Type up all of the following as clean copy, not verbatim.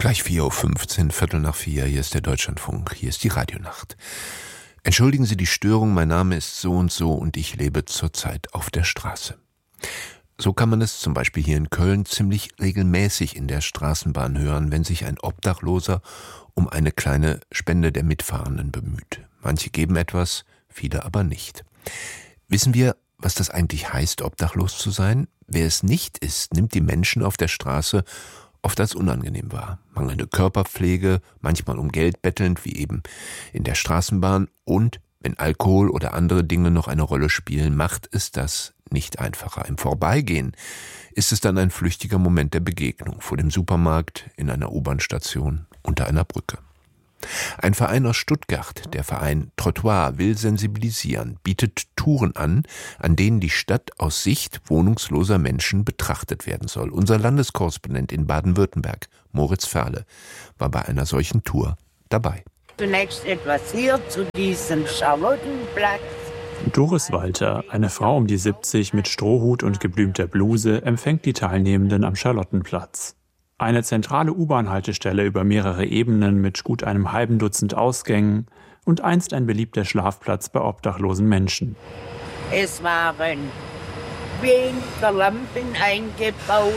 Gleich 4:15 Uhr, Viertel nach 4, hier ist der Deutschlandfunk, hier ist die Radionacht. Entschuldigen Sie die Störung, mein Name ist so und ich lebe zurzeit auf der Straße. So kann man es zum Beispiel hier in Köln ziemlich regelmäßig in der Straßenbahn hören, wenn sich ein Obdachloser um eine kleine Spende der Mitfahrenden bemüht. Manche geben etwas, viele aber nicht. Wissen wir, was das eigentlich heißt, obdachlos zu sein? Wer es nicht ist, nimmt die Menschen auf der Straße oft als unangenehm wahr. Mangelnde Körperpflege, manchmal um Geld bettelnd, wie eben in der Straßenbahn, und wenn Alkohol oder andere Dinge noch eine Rolle spielen, macht es das nicht einfacher. Im Vorbeigehen ist es dann ein flüchtiger Moment der Begegnung, vor dem Supermarkt, in einer U-Bahn-Station, unter einer Brücke. Ein Verein aus Stuttgart, der Verein Trottoir, will sensibilisieren, bietet Touren an denen die Stadt aus Sicht wohnungsloser Menschen betrachtet werden soll. Unser Landeskorrespondent in Baden-Württemberg, Moritz Ferle, war bei einer solchen Tour dabei. Zunächst etwas hier zu diesem Charlottenplatz. Doris Walter, eine Frau um die 70 mit Strohhut und geblümter Bluse, empfängt die Teilnehmenden am Charlottenplatz. Eine zentrale U-Bahn-Haltestelle über mehrere Ebenen mit gut einem halben Dutzend Ausgängen und einst ein beliebter Schlafplatz bei obdachlosen Menschen. Es waren weniger Lampen eingebaut.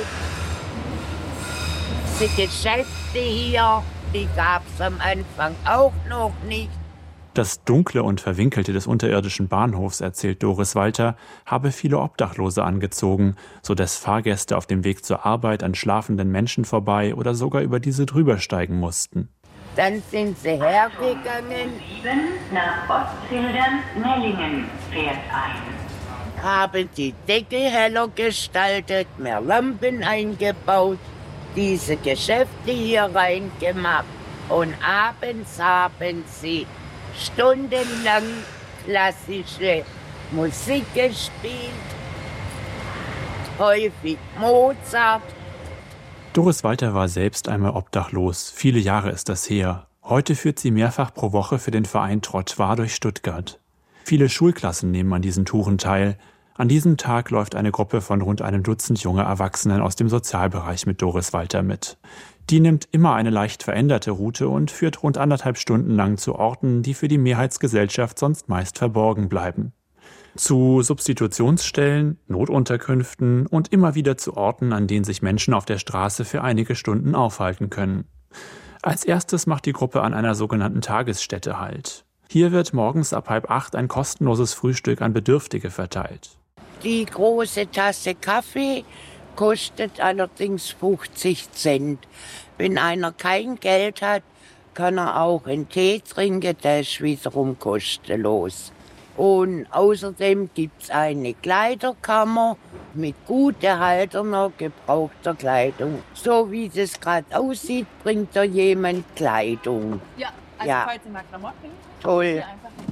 Die Geschäfte hier, die gab es am Anfang auch noch nicht. Das Dunkle und Verwinkelte des unterirdischen Bahnhofs, erzählt Doris Walter, habe viele Obdachlose angezogen, sodass Fahrgäste auf dem Weg zur Arbeit an schlafenden Menschen vorbei oder sogar über diese drübersteigen mussten. Dann sind sie hergegangen, nach Ostfildern, Mellingen fährt ein. Haben die Decke heller gestaltet, mehr Lampen eingebaut, diese Geschäfte hier reingemacht und abends haben sie stundenlang klassische Musik gespielt, häufig Mozart. Doris Walter war selbst einmal obdachlos, viele Jahre ist das her. Heute führt sie mehrfach pro Woche für den Verein Trottoir durch Stuttgart. Viele Schulklassen nehmen an diesen Touren teil. An diesem Tag läuft eine Gruppe von rund einem Dutzend junger Erwachsenen aus dem Sozialbereich mit Doris Walter mit. Die nimmt immer eine leicht veränderte Route und führt rund 1,5 Stunden lang zu Orten, die für die Mehrheitsgesellschaft sonst meist verborgen bleiben. Zu Substitutionsstellen, Notunterkünften und immer wieder zu Orten, an denen sich Menschen auf der Straße für einige Stunden aufhalten können. Als erstes macht die Gruppe an einer sogenannten Tagesstätte Halt. Hier wird morgens ab 7:30 ein kostenloses Frühstück an Bedürftige verteilt. Die große Tasse Kaffee kostet allerdings 50 Cent. Wenn einer kein Geld hat, kann er auch einen Tee trinken, der ist wiederum kostenlos. Und außerdem gibt es eine Kleiderkammer mit gut erhaltener, gebrauchter Kleidung. So wie das gerade aussieht, bringt da jemand Kleidung. Ja, falls Sie mal Klamotten. Toll.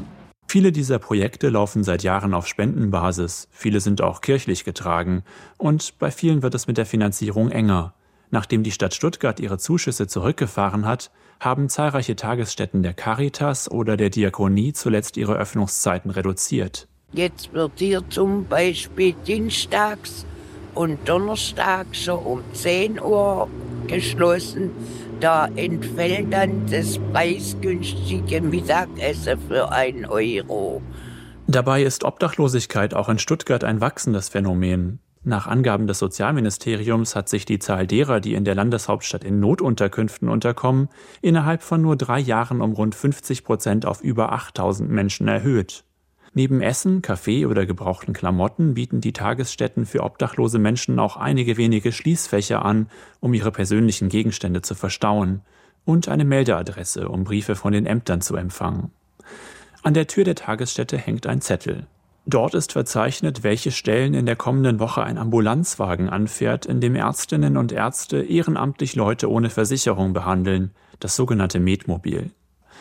Viele dieser Projekte laufen seit Jahren auf Spendenbasis, viele sind auch kirchlich getragen und bei vielen wird es mit der Finanzierung enger. Nachdem die Stadt Stuttgart ihre Zuschüsse zurückgefahren hat, haben zahlreiche Tagesstätten der Caritas oder der Diakonie zuletzt ihre Öffnungszeiten reduziert. Jetzt wird hier zum Beispiel dienstags und donnerstags schon um 10 Uhr geschlossen. Da entfällt dann das preisgünstige Mittagessen für 1 Euro. Dabei ist Obdachlosigkeit auch in Stuttgart ein wachsendes Phänomen. Nach Angaben des Sozialministeriums hat sich die Zahl derer, die in der Landeshauptstadt in Notunterkünften unterkommen, innerhalb von nur 3 Jahren um rund 50% auf über 8.000 Menschen erhöht. Neben Essen, Kaffee oder gebrauchten Klamotten bieten die Tagesstätten für obdachlose Menschen auch einige wenige Schließfächer an, um ihre persönlichen Gegenstände zu verstauen, und eine Meldeadresse, um Briefe von den Ämtern zu empfangen. An der Tür der Tagesstätte hängt ein Zettel. Dort ist verzeichnet, welche Stellen in der kommenden Woche ein Ambulanzwagen anfährt, in dem Ärztinnen und Ärzte ehrenamtlich Leute ohne Versicherung behandeln, das sogenannte Medmobil.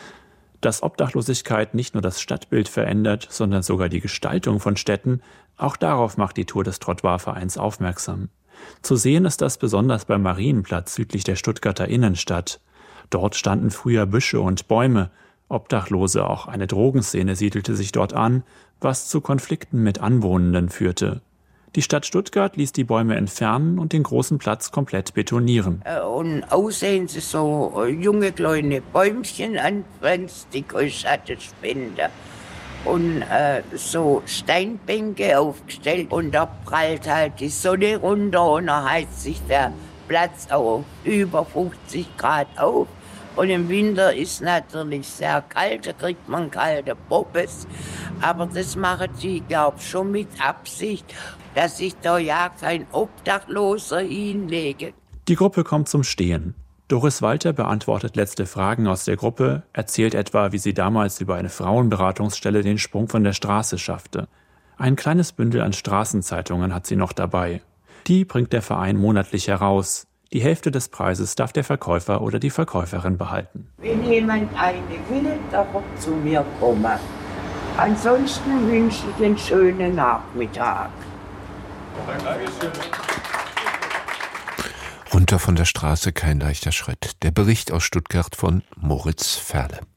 Dass Obdachlosigkeit nicht nur das Stadtbild verändert, sondern sogar die Gestaltung von Städten, auch darauf macht die Tour des Trottoir-Vereins aufmerksam. Zu sehen ist das besonders beim Marienplatz südlich der Stuttgarter Innenstadt. Dort standen früher Büsche und Bäume. Obdachlose, auch eine Drogenszene siedelte sich dort an, was zu Konflikten mit Anwohnenden führte. Die Stadt Stuttgart ließ die Bäume entfernen und den großen Platz komplett betonieren. Und aussehen sie so junge kleine Bäumchen anpflanzt, die Schattespender. Und so Steinbänke aufgestellt und da prallt halt die Sonne runter und da heizt sich der Platz auf über 50 Grad auf. Und im Winter ist natürlich sehr kalt, da kriegt man kalte Poppes. Aber das machen die, glaube ich, schon mit Absicht, dass sich da ja kein Obdachloser hinlegt. Die Gruppe kommt zum Stehen. Doris Walter beantwortet letzte Fragen aus der Gruppe, erzählt etwa, wie sie damals über eine Frauenberatungsstelle den Sprung von der Straße schaffte. Ein kleines Bündel an Straßenzeitungen hat sie noch dabei. Die bringt der Verein monatlich heraus. Die Hälfte des Preises darf der Verkäufer oder die Verkäuferin behalten. Wenn jemand eine will, darf er zu mir kommen. Ansonsten wünsche ich einen schönen Nachmittag. Dankeschön. Runter von der Straße kein leichter Schritt. Der Bericht aus Stuttgart von Moritz Ferle.